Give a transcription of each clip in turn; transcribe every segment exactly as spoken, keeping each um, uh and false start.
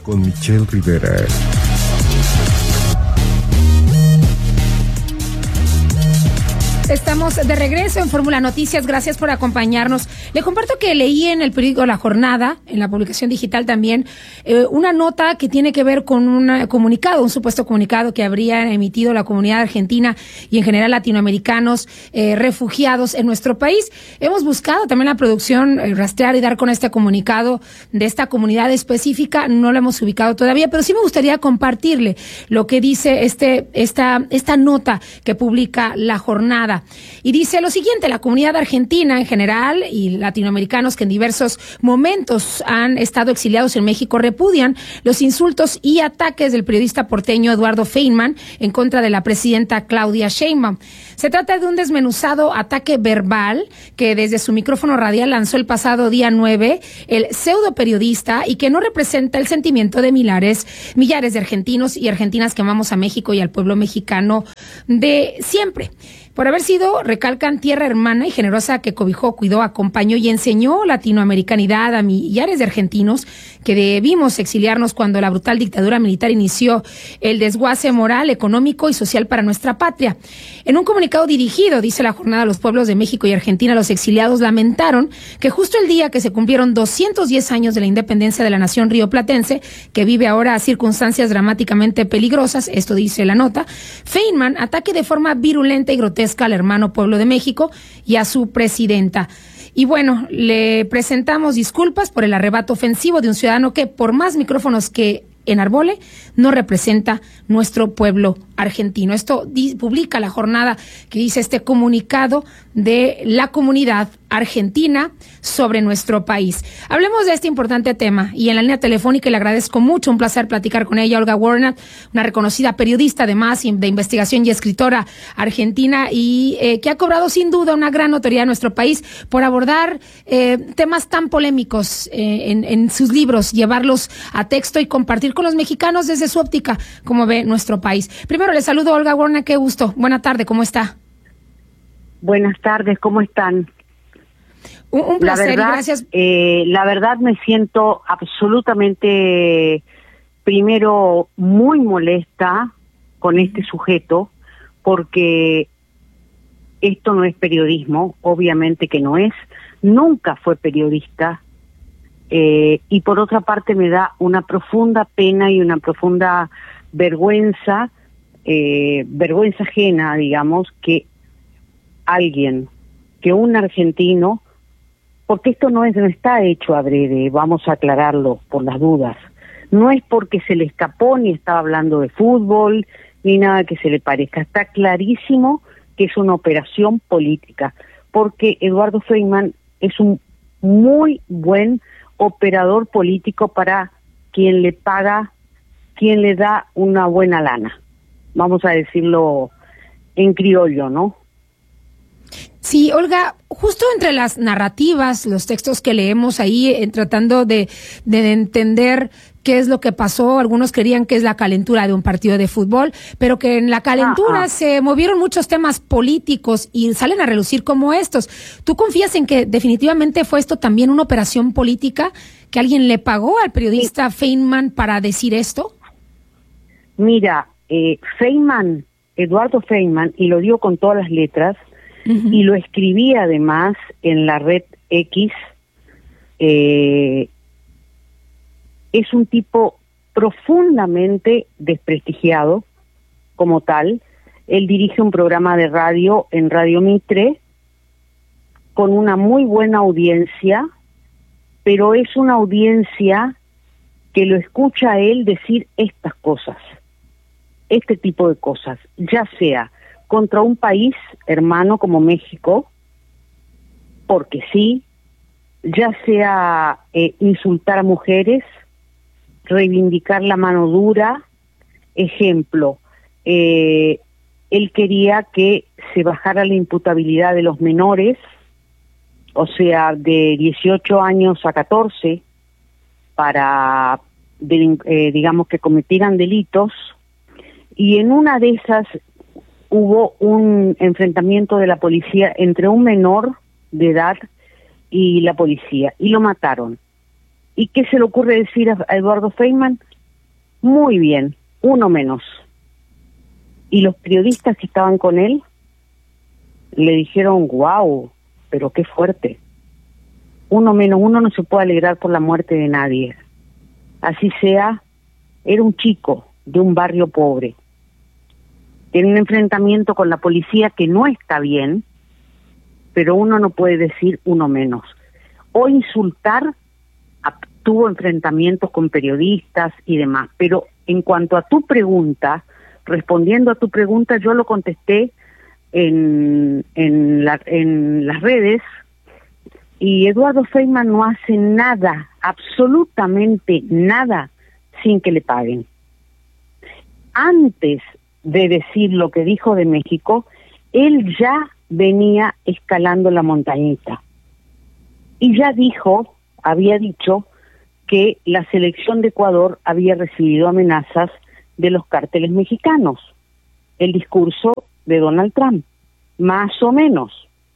con Michelle Rivera. Estamos de regreso en Fórmula Noticias, gracias por acompañarnos. Le comparto que leí en el periódico La Jornada, en la publicación digital también, eh, una nota que tiene que ver con un comunicado, un supuesto comunicado que habría emitido la comunidad argentina y en general latinoamericanos eh, refugiados en nuestro país. Hemos buscado también la producción eh, rastrear y dar con este comunicado de esta comunidad específica, no lo hemos ubicado todavía, pero sí me gustaría compartirle lo que dice este esta esta nota que publica La Jornada. Y dice lo siguiente: la comunidad argentina en general y latinoamericanos que en diversos momentos han estado exiliados en México repudian los insultos y ataques del periodista porteño Eduardo Feynman en contra de la presidenta Claudia Sheinbaum. Se trata de un desmenuzado ataque verbal que desde su micrófono radial lanzó el pasado día nueve el pseudo periodista y que no representa el sentimiento de millares, millares de argentinos y argentinas que amamos a México y al pueblo mexicano de siempre. Por haber sido, recalcan, tierra hermana y generosa que cobijó, cuidó, acompañó y enseñó latinoamericanidad a millares de argentinos que debimos exiliarnos cuando la brutal dictadura militar inició el desguace moral, económico y social para nuestra patria. En un comunicado dirigido, dice La Jornada, a los pueblos de México y Argentina, los exiliados lamentaron que justo el día que se cumplieron doscientos diez años de la independencia de la nación rioplatense, que vive ahora a circunstancias dramáticamente peligrosas, esto dice la nota, Feynman ataque de forma virulenta y grotesca al hermano pueblo de México y a su presidenta. Y bueno, le presentamos disculpas por el arrebato ofensivo de un ciudadano que, por más micrófonos que enarbole, no representa nuestro pueblo argentino. Esto di- publica La Jornada, que dice este comunicado de la comunidad argentina sobre nuestro país. Hablemos de este importante tema y en la línea telefónica, y le agradezco mucho, un placer platicar con ella, Olga Warner, una reconocida periodista además de investigación y escritora argentina y eh, que ha cobrado sin duda una gran notoriedad en nuestro país por abordar eh, temas tan polémicos eh, en, en sus libros, llevarlos a texto y compartir con los mexicanos desde su óptica cómo ve nuestro país. Primero le saludo, Olga Warner, qué gusto. Buena tarde, ¿cómo está? Buenas tardes, ¿cómo están? Un, un placer, la verdad, y gracias. Eh, la verdad me siento absolutamente, primero, muy molesta con este sujeto, porque esto no es periodismo, obviamente que no es, nunca fue periodista, eh, y por otra parte me da una profunda pena y una profunda vergüenza, eh, vergüenza ajena, digamos, que alguien, que un argentino, porque esto no es no está hecho adrede, vamos a aclararlo por las dudas, no es porque se le escapó ni estaba hablando de fútbol, ni nada que se le parezca, está clarísimo que es una operación política, porque Eduardo Feynman es un muy buen operador político para quien le paga, quien le da una buena lana, vamos a decirlo en criollo, ¿no? Sí, Olga, justo entre las narrativas, los textos que leemos ahí, eh, tratando de, de entender qué es lo que pasó, algunos creían que es la calentura de un partido de fútbol, pero que en la calentura ah, ah. se movieron muchos temas políticos y salen a relucir como estos. ¿Tú confías en que definitivamente fue esto también una operación política, que alguien le pagó al periodista sí. Feynman para decir esto? Mira, eh, Feynman, Eduardo Feynman, y lo digo con todas las letras, Uh-huh. y lo escribí además en la red X, eh, es un tipo profundamente desprestigiado como tal. Él dirige un programa de radio en Radio Mitre con una muy buena audiencia, pero es una audiencia que lo escucha a él decir estas cosas, este tipo de cosas, ya sea contra un país hermano como México, porque sí, ya sea eh, insultar a mujeres, reivindicar la mano dura, ejemplo, eh, él quería que se bajara la imputabilidad de los menores, o sea, de dieciocho años a catorce, para, de, eh, digamos, que cometieran delitos, y en una de esas hubo un enfrentamiento de la policía entre un menor de edad y la policía, y lo mataron. ¿Y qué se le ocurre decir a Eduardo Feynman? muy bien, uno menos. Y los periodistas que estaban con él le dijeron, wow, pero qué fuerte. Uno menos, uno no se puede alegrar por la muerte de nadie. Así sea, era un chico de un barrio pobre. Tiene un enfrentamiento con la policía que no está bien, pero uno no puede decir uno menos. O insultar, tuvo enfrentamientos con periodistas y demás. Pero en cuanto a tu pregunta, respondiendo a tu pregunta, yo lo contesté en, en, la, en las redes, y Eduardo Feynman no hace nada, absolutamente nada, sin que le paguen. Antes de decir lo que dijo de México, él ya venía escalando la montañita. Y ya dijo, había dicho, que la selección de Ecuador había recibido amenazas de los cárteles mexicanos. El discurso de Donald Trump, más o menos.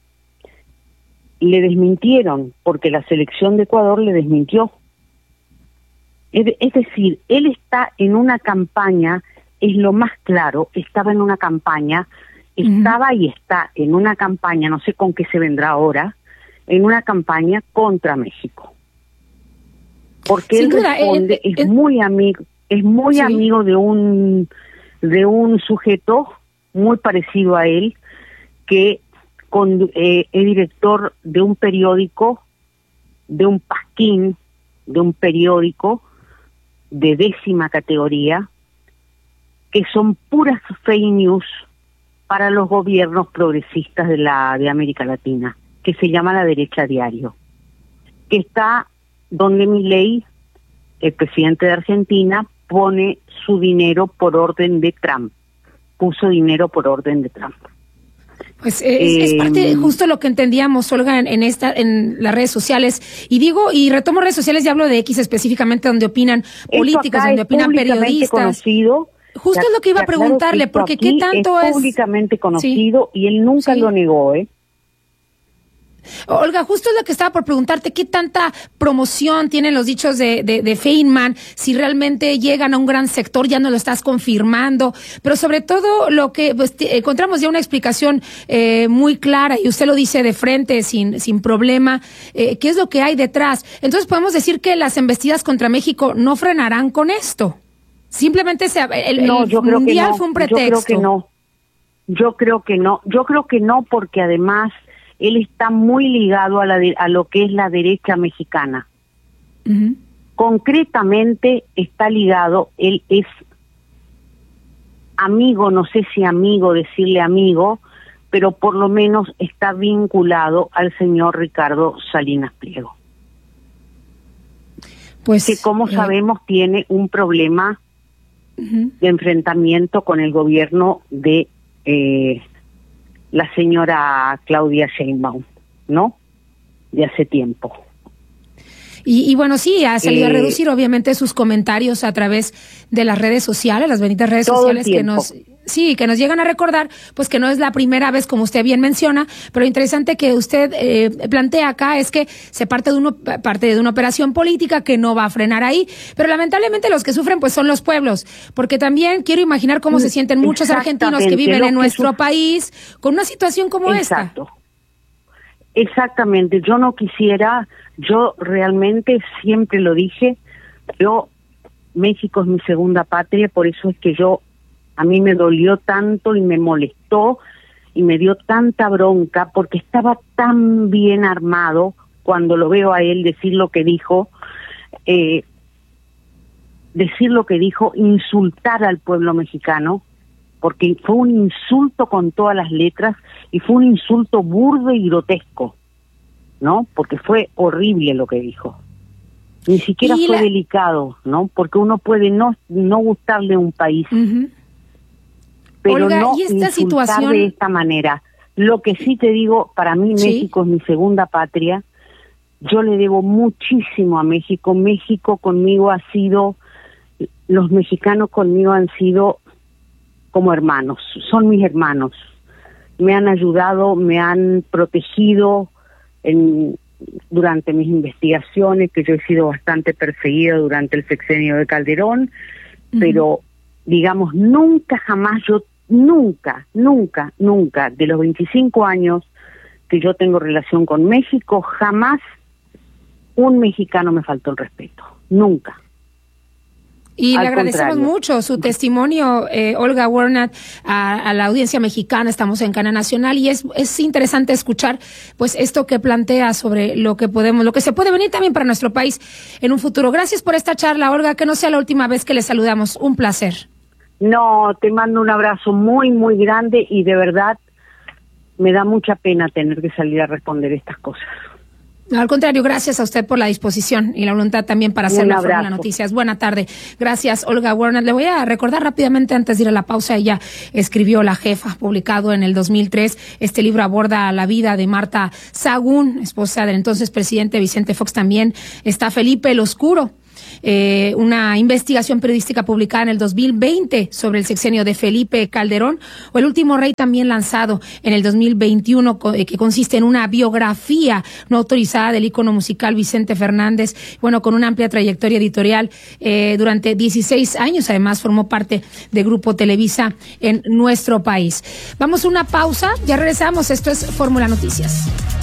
Le desmintieron, porque la selección de Ecuador le desmintió. Es, de, es decir, él está en una campaña, es lo más claro, estaba en una campaña, estaba uh-huh. y está en una campaña, no sé con qué se vendrá ahora, en una campaña contra México. Porque Sin él duda, responde, eh, eh, es muy amigo, es muy sí. amigo de un de un sujeto muy parecido a él, que con, eh, es director de un periódico, de un pasquín, de un periódico de décima categoría, que son puras fake news para los gobiernos progresistas de la de América Latina, que se llama La Derecha Diario, que está donde Milei, el presidente de Argentina, pone su dinero por orden de Trump, puso dinero por orden de Trump. Pues es, eh, es parte de justo lo que entendíamos, Olga, en, en esta, en las redes sociales. Y digo, y retomo redes sociales y hablo de X específicamente, donde opinan políticos, donde opinan periodistas. Conocido, justo es lo que iba a preguntarle, claro, porque qué tanto es... es públicamente conocido, sí. y él nunca sí. lo negó, ¿eh? Olga, justo es lo que estaba por preguntarte, ¿qué tanta promoción tienen los dichos de, de, de Feynman? Si realmente llegan a un gran sector, ya no lo estás confirmando, pero sobre todo lo que pues, encontramos ya una explicación eh, muy clara, y usted lo dice de frente, sin, sin problema, eh, ¿qué es lo que hay detrás? Entonces podemos decir que las embestidas contra México no frenarán con esto. Simplemente se, el, no, el yo creo mundial que no. fue un pretexto. Yo creo que no. Yo creo que no. Yo creo que no, porque además él está muy ligado a, la de, a lo que es la derecha mexicana. Uh-huh. Concretamente está ligado, él es amigo, no sé si amigo, decirle amigo, pero por lo menos está vinculado al señor Ricardo Salinas Pliego. Pues, que como eh... sabemos tiene un problema uh-huh. de enfrentamiento con el gobierno de... Eh, la señora Claudia Sheinbaum, ¿no? De hace tiempo. Y, y bueno, sí, ha salido eh, a reducir obviamente sus comentarios a través de las redes sociales, las benditas redes sociales que nos... Sí, que nos llegan a recordar, pues que no es la primera vez, como usted bien menciona, pero lo interesante que usted eh, plantea acá es que se parte de, uno, parte de una operación política que no va a frenar ahí, pero lamentablemente los que sufren pues son los pueblos, porque también quiero imaginar cómo se sienten muchos argentinos que viven en nuestro país con una situación como Exacto. esta. Exactamente, yo no quisiera, yo realmente siempre lo dije, yo, México es mi segunda patria, por eso es que yo a mí me dolió tanto y me molestó y me dio tanta bronca porque estaba tan bien armado cuando lo veo a él decir lo que dijo, eh, decir lo que dijo, insultar al pueblo mexicano, porque fue un insulto con todas las letras y fue un insulto burdo y grotesco, ¿no? Porque fue horrible lo que dijo. Ni siquiera fue la... delicado, ¿no? Porque uno puede no, no gustarle a un país. Uh-huh. Pero Olga, no ¿y esta insultar situación de esta manera? Lo que sí te digo, para mí ¿Sí? México es mi segunda patria. Yo le debo muchísimo a México. México conmigo ha sido, los mexicanos conmigo han sido como hermanos, son mis hermanos. Me han ayudado, me han protegido en, durante mis investigaciones, que yo he sido bastante perseguida durante el sexenio de Calderón, uh-huh. pero digamos, nunca jamás yo, nunca, nunca, nunca, de los veinticinco años que yo tengo relación con México, jamás un mexicano me faltó el respeto, nunca. Y Al le agradecemos contrario. mucho su testimonio, eh, Olga Warnat, a, a la audiencia mexicana. Estamos en Cadena Nacional y es es interesante escuchar pues esto que plantea sobre lo que podemos, lo que se puede venir también para nuestro país en un futuro. Gracias por esta charla, Olga, que no sea la última vez que le saludamos. Un placer. No, te mando un abrazo muy, muy grande y de verdad me da mucha pena tener que salir a responder estas cosas. No, al contrario, gracias a usted por la disposición y la voluntad también para hacer la Fórmula Noticias. Buena tarde. Gracias, Olga Warnat. Le voy a recordar rápidamente, antes de ir a la pausa, ella escribió La Jefa, publicado en el dos mil tres. Este libro aborda la vida de Marta Sahagún, esposa del entonces presidente Vicente Fox. También está Felipe el Oscuro, Eh, una investigación periodística publicada en el dos mil veinte sobre el sexenio de Felipe Calderón, o El Último Rey, también lanzado en el dos mil veintiuno, co- eh, que consiste en una biografía no autorizada del ícono musical Vicente Fernández, bueno, con una amplia trayectoria editorial. Eh, durante dieciséis años, además, formó parte de Grupo Televisa en nuestro país. Vamos a una pausa, ya regresamos. Esto es Fórmula Noticias.